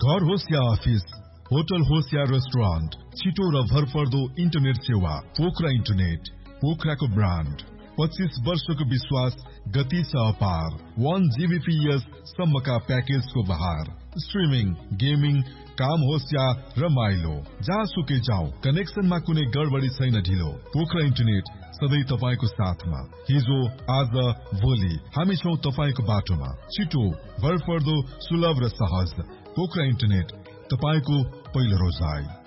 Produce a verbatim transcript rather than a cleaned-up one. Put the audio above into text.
घर होस् या office, hotel होस् या रेस्टुरेन्ट, छिटो र भरपर्दो इन्टरनेट सेवा। Pokhara internet, पोखराको brand. पच्चीस वर्षको विश्वास, गति छ अपार। वन जीबीपीएस सम्मका प्याकेजको बहार। स्ट्रिमिङ, गेमिङ, काम होस् या रमाइलो, जहाँसुकै जाऊ, कनेक्सनमा कुनै गडबडी छैन ढिलो। पोखरा इन्टरनेट सधैँ तपाईको साथमा। हिजो, आज, भोलि हामी छौं तपाईको बाटोमा। छिटो, भरपर्दो, सुलभ र सहज। पोखरा इन्टरनेट, तपाईको पहिलो रोजाइ।